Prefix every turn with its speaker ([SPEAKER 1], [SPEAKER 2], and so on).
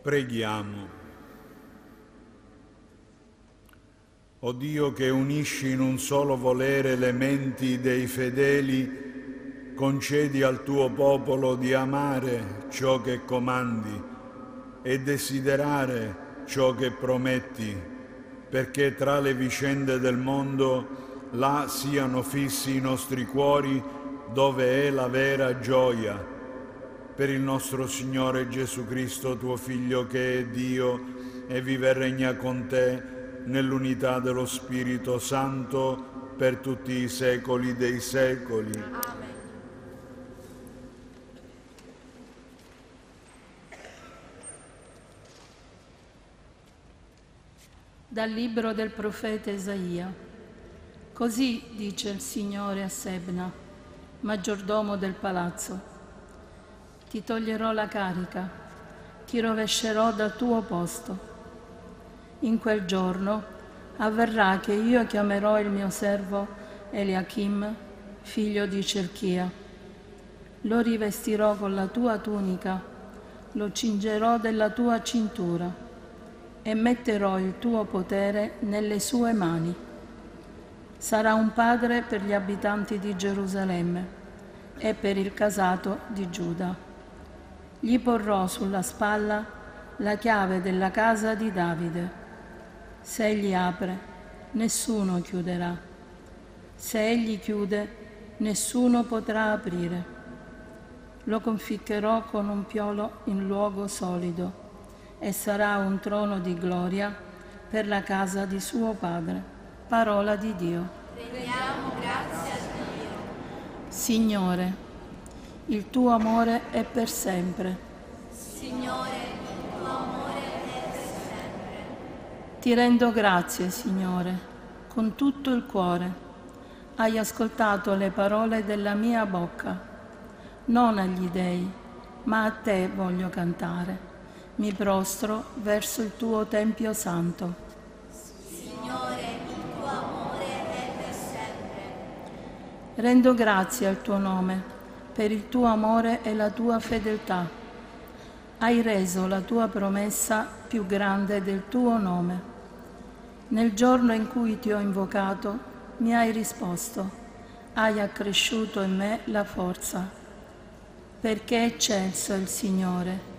[SPEAKER 1] Preghiamo. O Dio, che unisci in un solo volere le menti dei fedeli, concedi al tuo popolo di amare ciò che comandi e desiderare ciò che prometti, perché tra le vicende del mondo là siano fissi i nostri cuori, dove è la vera gioia. Per il nostro Signore Gesù Cristo, tuo Figlio, che è Dio e vive e regna con te nell'unità dello Spirito Santo per tutti i secoli dei secoli.
[SPEAKER 2] Amen. Dal libro del profeta Isaia. Così dice il Signore a Sebna, maggiordomo del palazzo: ti toglierò la carica, ti rovescerò dal tuo posto. In quel giorno avverrà che io chiamerò il mio servo Eliachim, figlio di Cerchia. Lo rivestirò con la tua tunica, lo cingerò della tua cintura e metterò il tuo potere nelle sue mani. Sarà un padre per gli abitanti di Gerusalemme e per il casato di Giuda. Gli porrò sulla spalla la chiave della casa di Davide. Se egli apre, nessuno chiuderà. Se egli chiude, nessuno potrà aprire. Lo conficcherò con un piolo in luogo solido e sarà un trono di gloria per la casa di suo padre. Parola di Dio.
[SPEAKER 3] Rendiamo grazie a Dio.
[SPEAKER 2] Signore, il tuo amore è per sempre.
[SPEAKER 3] Signore, il tuo amore è per sempre.
[SPEAKER 2] Ti rendo grazie, Signore, con tutto il cuore. Hai ascoltato le parole della mia bocca. Non agli dei, ma a te voglio cantare. Mi prostro verso il tuo Tempio Santo.
[SPEAKER 3] Signore, il tuo amore è per sempre.
[SPEAKER 2] Rendo grazie al tuo nome per il tuo amore e la tua fedeltà. Hai reso la tua promessa più grande del tuo nome. Nel giorno in cui ti ho invocato, mi hai risposto. Hai accresciuto in me la forza. Perché è eccelso il Signore,